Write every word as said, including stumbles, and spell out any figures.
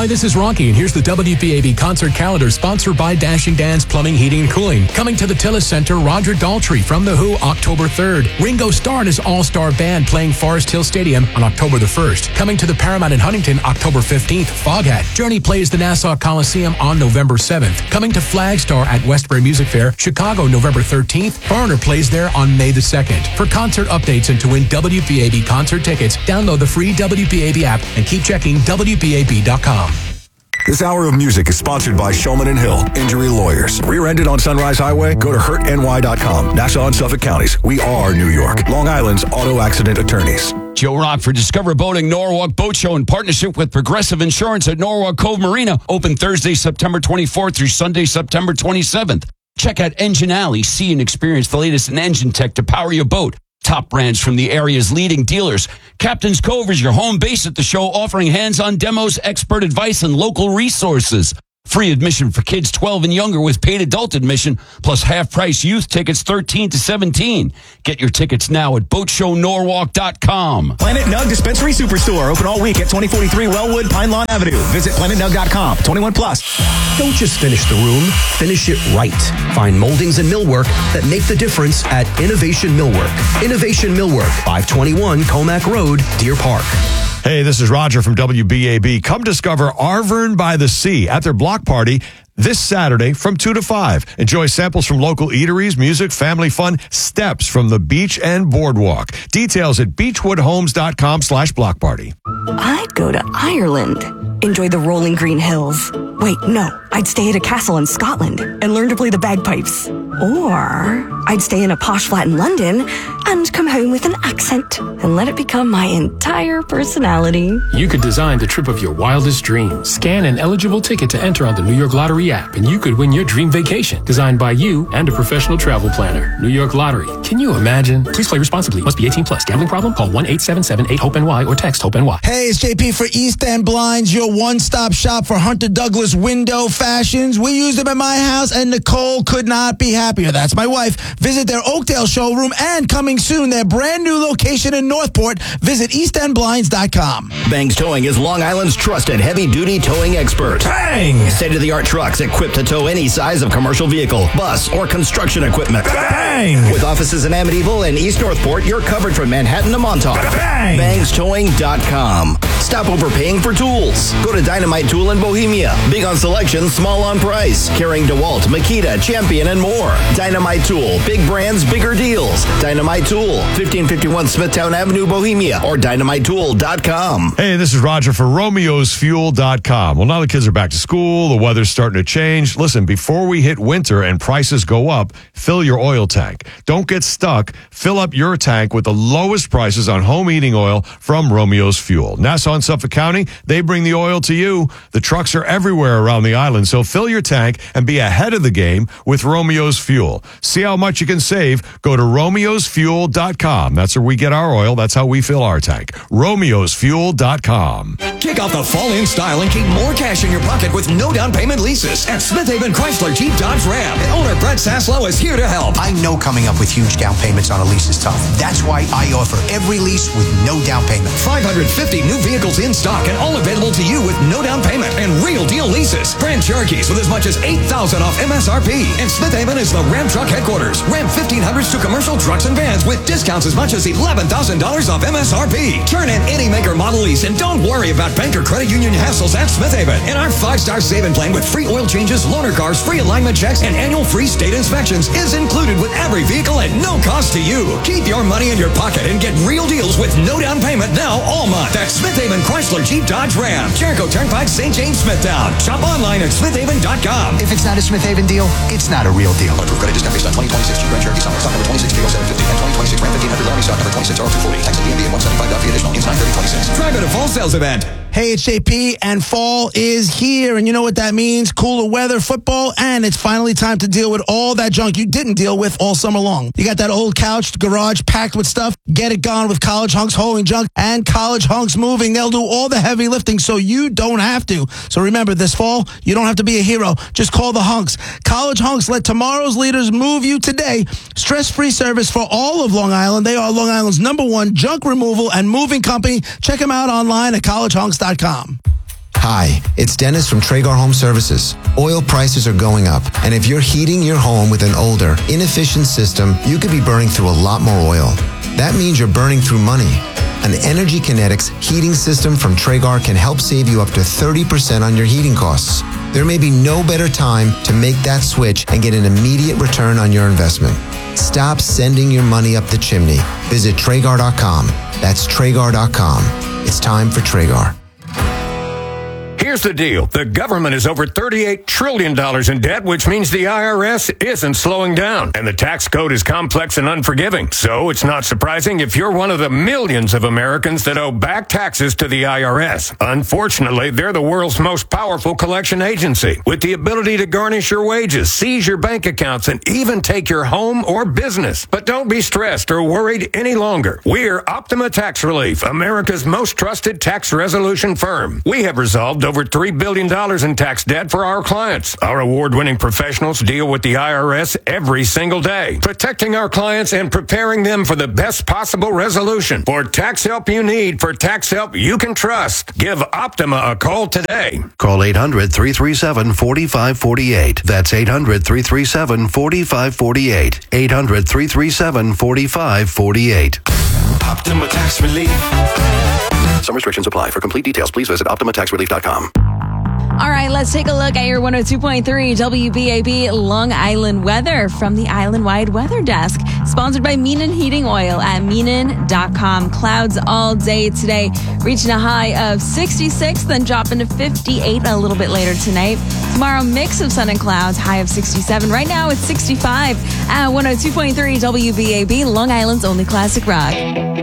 Hi, this is Rocky, and here's the W P A B concert calendar sponsored by Dashing Dan's Plumbing, Heating, and Cooling. Coming to the Tillis Center, Roger Daltrey from The Who, October third. Ringo Starr and his all-star band playing Forest Hill Stadium on October the first. Coming to the Paramount in Huntington, October fifteenth, Foghat. Journey plays the Nassau Coliseum on November seventh. Coming to Flagstar at Westbury Music Fair, Chicago, November thirteenth. Foreigner plays there on May the second. For concert updates and to win W P A B concert tickets, download the free W P A B app and keep checking W P A B dot com. This hour of music is sponsored by Shulman and Hill, Injury Lawyers. Rear-ended on Sunrise Highway? Go to hurt N Y dot com. Nassau and Suffolk counties. We are New York. Long Island's auto accident attorneys. Joe Rock for Discover Boating Norwalk Boat Show in partnership with Progressive Insurance at Norwalk Cove Marina. Open Thursday, September twenty-fourth through Sunday, September twenty-seventh. Check out Engine Alley. See and experience the latest in engine tech to power your boat. Top brands from the area's leading dealers. Captain's Cove is your home base at the show, offering hands-on demos, expert advice, and local resources. Free admission for kids twelve and younger with paid adult admission, plus half-price youth tickets thirteen to seventeen. Get your tickets now at boat show norwalk dot com. Planet Nug Dispensary Superstore, open all week at twenty forty-three Wellwood, Pine Lawn Avenue. Visit planet nug dot com. twenty-one plus. Don't just finish the room, finish it right. Find moldings and millwork that make the difference at Innovation Millwork. Innovation Millwork, five twenty-one Comac Road, Deer Park. Hey, this is Roger from W B A B. Come discover Arvern by the Sea at their block party this Saturday from two to five. Enjoy samples from local eateries, music, family fun, steps from the beach and boardwalk. Details at beechwood homes dot com slash block party. I'd go to Ireland. Enjoy the rolling green hills. Wait, no. I'd stay at a castle in Scotland and learn to play the bagpipes. Or I'd stay in a posh flat in London and come home with an accent and let it become my entire personality. You could design the trip of your wildest dreams. Scan an eligible ticket to enter on the New York Lottery app, and you could win your dream vacation. Designed by you and a professional travel planner. New York Lottery. Can you imagine? Please play responsibly. Must be eighteen plus. Gambling problem? Call one eight seven seven eight hope N Y or text HOPE-N Y. Hey, it's J P for East End Blinds, your one-stop shop for Hunter Douglas window fashions. We used them at my house, and Nicole could not be happier. That's my wife. Visit their Oakdale showroom, and coming soon, their brand new location in Northport. Visit east end blinds dot com. Bangs Towing is Long Island's trusted heavy-duty towing expert. Bang! State-of-the-art trucks equipped to tow any size of commercial vehicle, bus, or construction equipment. Bang! With offices in Amityville and East Northport, you're covered from Manhattan to Montauk. Bang! bangs towing dot com. Stop overpaying for tools. Go to Dynamite Tool in Bohemia. Big on selection, small on price. Carrying DeWalt, Makita, Champion, and more. Dynamite Tool. Big brands, bigger deals. Dynamite Tool. fifteen fifty-one Smithtown Avenue, Bohemia. Or dynamite tool dot com. Hey, this is Roger for romeos fuel dot com. Well, now the kids are back to school. The weather's starting to change. Listen, before we hit winter and prices go up, fill your oil tank. Don't get stuck. Fill up your tank with the lowest prices on home heating oil from Romeo's Fuel. Nassau and Suffolk County, they bring the oil to you. The trucks are everywhere around the island, so fill your tank and be ahead of the game with Romeo's Fuel. See how much you can save? Go to romeos fuel dot com. That's where we get our oil. That's how we fill our tank. romeos fuel dot com. Kick off the fall in style and keep more cash in your pocket with no down payment leases at Smith Haven Chrysler Jeep Dodge Ram. And owner Brett Saslow is here to help. I know coming up with huge down payments on a lease is tough. That's why I offer every lease with no down payment. five hundred fifty new vehicles in stock and all available to you with no down payment and real deal leases. Grand Cherokees with as much as eight thousand dollars off M S R P. And Smith Haven is the Ram Truck headquarters. Ram fifteen hundreds to commercial trucks and vans with discounts as much as eleven thousand dollars off M S R P. Turn in any maker model lease and don't worry about bank or credit union hassles at Smith Haven. And our five-star saving plan with free oil changes, loaner cars, free alignment checks, and annual free state inspections is included with every vehicle at no cost to you. Keep your money in your pocket and get real deals with no down payment now all month. That's Smith Haven Chrysler Jeep Dodge Ram. Jericho Turnpike, Saint James, Smithtown. Shop online at smith haven dot com. If it's not a Smith Haven deal, it's not a real deal. Approved credit discount based on twenty twenty-six Jeep Grand Cherokee Summit. Stock number twenty-six K oh seven fifty and twenty twenty-six Ram fifteen hundred Laramie stock number twenty-six R two forty. Tax at D M V and one seventy-five fee additional. Ins nine thirty twenty-six. Drive at a fall sales event. Hey, it's J P, and fall is here, and you know what that means? Cooler weather, football, and it's finally time to deal with all that junk you didn't deal with all summer long. You got that old couch, garage packed with stuff? Get it gone with College Hunks Hauling Junk and College Hunks Moving. They'll do all the heavy lifting so you don't have to. So remember, this fall, you don't have to be a hero. Just call the Hunks. College Hunks, let tomorrow's leaders move you today. Stress-free service for all of Long Island. They are Long Island's number one junk removal and moving company. Check them out online at college hunks dot com. Hi, it's Dennis from Traeger Home Services. Oil prices are going up, and if you're heating your home with an older, inefficient system, you could be burning through a lot more oil. That means you're burning through money. An Energy Kinetics heating system from Traeger can help save you up to thirty percent on your heating costs. There may be no better time to make that switch and get an immediate return on your investment. Stop sending your money up the chimney. Visit Traeger dot com. That's Traeger dot com. It's time for Traeger. Here's the deal. The government is over thirty-eight trillion dollars in debt, which means the I R S isn't slowing down. And the tax code is complex and unforgiving. So it's not surprising if you're one of the millions of Americans that owe back taxes to the I R S. Unfortunately, they're the world's most powerful collection agency, with the ability to garnish your wages, seize your bank accounts, and even take your home or business. But don't be stressed or worried any longer. We're Optima Tax Relief, America's most trusted tax resolution firm. We have resolved over three billion dollars in tax debt for our clients. Our award-winning professionals deal with the I R S every single day, protecting our clients and preparing them for the best possible resolution. For tax help you need, for tax help you can trust, give Optima a call today. Call eight hundred, three three seven, four five four eight. That's eight hundred, three three seven, four five four eight. eight hundred, three three seven, four five four eight. Optima Tax Relief. Some restrictions apply. For complete details, please visit optima tax relief dot com. All right, let's take a look at your one oh two point three W B A B Long Island weather from the Island-wide weather desk. Sponsored by Meenan Heating Oil at Meenan dot com. Clouds all day today, reaching a high of sixty-six, then dropping to fifty-eight a little bit later tonight. Tomorrow, mix of sun and clouds, high of sixty-seven. Right now, it's sixty-five at one oh two point three W B A B, Long Island's only classic rock.